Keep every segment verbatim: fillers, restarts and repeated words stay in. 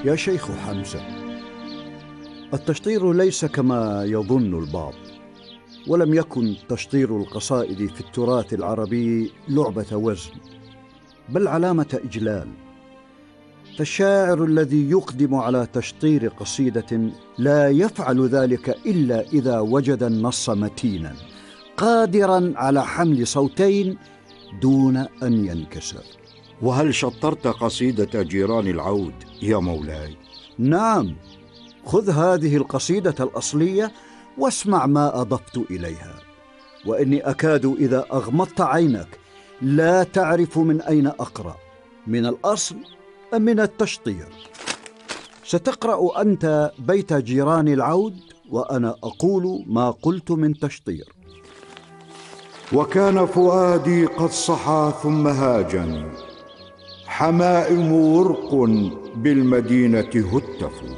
يا شيخ حمزة، التشطير ليس كما يظن البعض، ولم يكن تشطير القصائد في التراث العربي لعبة وزن، بل علامة إجلال. فالشاعر الذي يقدم على تشطير قصيدة لا يفعل ذلك إلا إذا وجد النص متينا قادرا على حمل صوتين دون أن ينكسر. وهل شطرت قصيدة جيران العود يا مولاي؟ نعم، خذ هذه القصيدة الأصلية واسمع ما أضفت إليها، وإني أكاد إذا أغمضت عينك لا تعرف من أين أقرأ، من الأصل أم من التشطير. ستقرأ أنت بيت جيران العود وأنا أقول ما قلت من تشطير. وكان فؤادي قد صحى ثم هاجا، حمائم ورق بالمدينة هتفوا.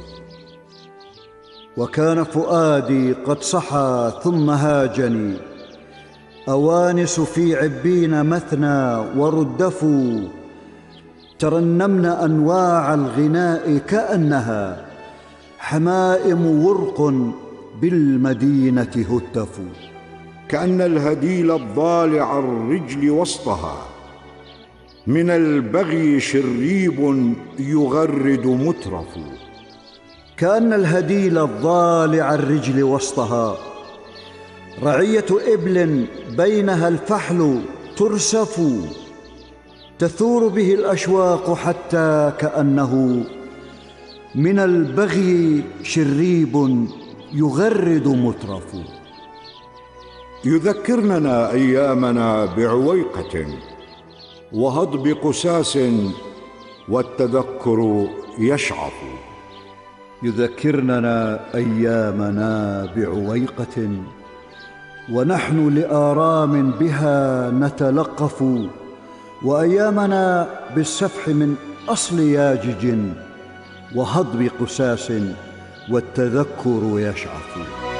وكان فؤادي قد صحى ثم هاجني، أوانس في عبين مثنى وردفوا، ترنمن أنواع الغناء كأنها حمائم ورق بالمدينة هتفوا. كأن الهديل الضالع الرجل وسطها، من البغي شريب يغرد مترف. كأن الهديل الضالع الرجل وسطها، رعية إبل بينها الفحل ترسف، تثور به الأشواق حتى كأنه من البغي شريب يغرد مترف. يذكرننا أيامنا بعويقة وهضب قساس، والتذكر يشعف. يذكرننا أيامنا بعويقة ونحن لآرام بها نتلقف، وأيامنا بالسفح من أصل ياجج وهضب قساس، والتذكر يشعف.